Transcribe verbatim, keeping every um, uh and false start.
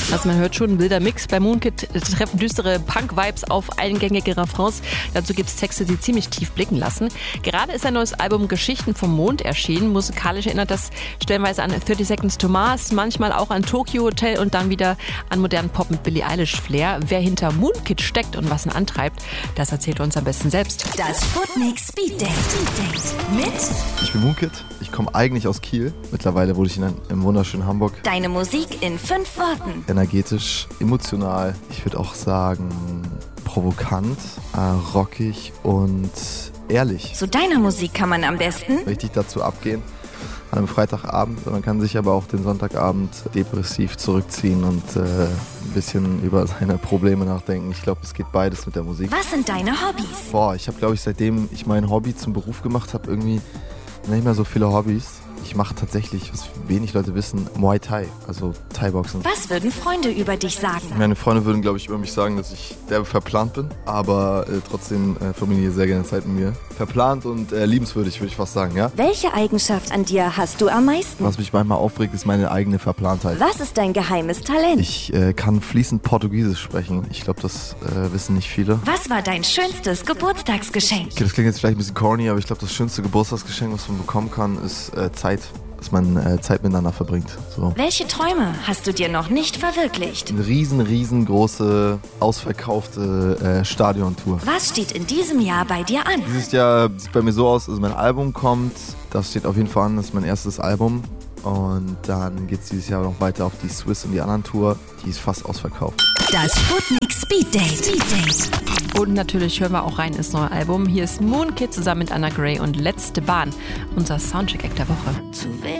Also man hört schon, ein wilder Mix. Bei Moonkid treffen düstere Punk-Vibes auf eingängige Refrains. Dazu gibt es Texte, die ziemlich tief blicken lassen. Gerade ist ein neues Album Geschichten vom Mond erschienen. Musikalisch erinnert das stellenweise an thirty Seconds to Mars, manchmal auch an Tokyo Hotel und dann wieder an modernen Pop mit Billie Eilish-Flair. Wer hinter Moonkid steckt und was ihn antreibt, das erzählt er uns am besten selbst. Das Sputnik Speed Date mit Ich bin Moonkid. Ich komme eigentlich aus Kiel. Mittlerweile wohne ich in, im wunderschönen Hamburg. Deine Musik in fünf Worten. Energetisch, emotional. Ich würde auch sagen provokant, äh, rockig und ehrlich. Zu deiner Musik kann man am besten Richtig dazu abgehen an einem Freitagabend. Man kann sich aber auch den Sonntagabend depressiv zurückziehen und äh, ein bisschen über seine Probleme nachdenken. Ich glaube, es geht beides mit der Musik. Was sind deine Hobbys? Boah, ich habe, glaube ich, seitdem ich mein Hobby zum Beruf gemacht habe, irgendwie nicht mehr so viele Hobbys. Ich mache tatsächlich, was wenig Leute wissen, Muay Thai, also Thai-Boxen. Was würden Freunde über dich sagen? Meine Freunde würden, glaube ich, über mich sagen, dass ich derbe verplant bin, aber äh, trotzdem äh, verbringen die sehr gerne Zeit mit mir. Verplant und äh, liebenswürdig, würde ich fast sagen, ja? Welche Eigenschaft an dir hast du am meisten? Was mich manchmal aufregt, ist meine eigene Verplantheit. Was ist dein geheimes Talent? Ich äh, kann fließend Portugiesisch sprechen. Ich glaube, das äh, wissen nicht viele. Was war dein schönstes Geburtstagsgeschenk? Okay, das klingt jetzt vielleicht ein bisschen corny, aber ich glaube, das schönste Geburtstagsgeschenk, was man bekommen kann, ist äh, Zeit. Dass man äh, Zeit miteinander verbringt. So. Welche Träume hast du dir noch nicht verwirklicht? Eine riesen, riesengroße, ausverkaufte äh, Stadiontour. Was steht in diesem Jahr bei dir an? Dieses Jahr sieht bei mir so aus, also mein Album kommt, das steht auf jeden Fall an, das ist mein erstes Album. Und dann geht es dieses Jahr noch weiter auf die Swiss und die anderen Tour. Die ist fast ausverkauft. Das Sputnik Speed Date. Speed Date. Und natürlich hören wir auch rein ins neue Album. Hier ist Moonkid zusammen mit Anna Gray und Letzte Bahn, unser Soundcheck-Act der Woche. Zu